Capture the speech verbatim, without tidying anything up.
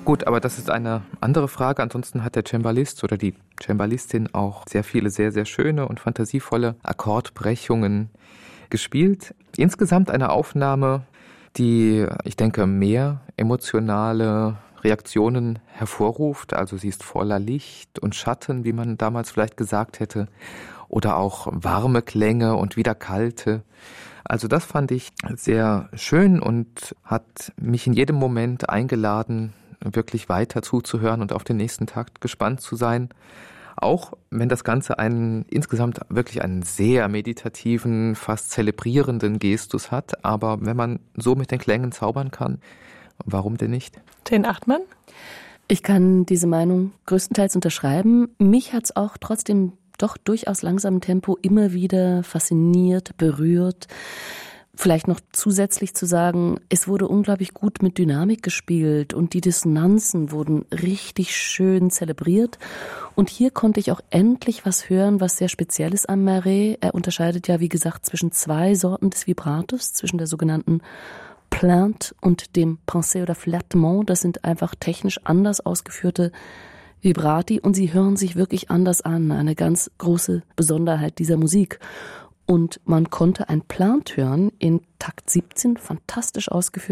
Gut, aber das ist eine andere Frage. Ansonsten hat der Cembalist oder die Cembalistin auch sehr viele sehr, sehr schöne und fantasievolle Akkordbrechungen gespielt. Insgesamt eine Aufnahme, die, ich denke, mehr emotionale Reaktionen hervorruft. Also sie ist voller Licht und Schatten, wie man damals vielleicht gesagt hätte, oder auch warme Klänge und wieder kalte. Also das fand ich sehr schön und hat mich in jedem Moment eingeladen, wirklich weiter zuzuhören und auf den nächsten Takt gespannt zu sein. Auch wenn das Ganze einen insgesamt wirklich einen sehr meditativen, fast zelebrierenden Gestus hat. Aber wenn man so mit den Klängen zaubern kann, warum denn nicht? Jane Achtmann? Ich kann diese Meinung größtenteils unterschreiben. Mich hat es auch trotzdem doch durchaus langsamen Tempo immer wieder fasziniert, berührt. Vielleicht noch zusätzlich zu sagen, es wurde unglaublich gut mit Dynamik gespielt und die Dissonanzen wurden richtig schön zelebriert. Und hier konnte ich auch endlich was hören, was sehr speziell ist am Marais. Er unterscheidet ja, wie gesagt, zwischen zwei Sorten des Vibratos, zwischen der sogenannten Plainte und dem Pincé oder Flattement. Das sind einfach technisch anders ausgeführte Vibrati und sie hören sich wirklich anders an. Eine ganz große Besonderheit dieser Musik. Und man konnte ein Plainte hören in Takt siebzehn, fantastisch ausgeführt.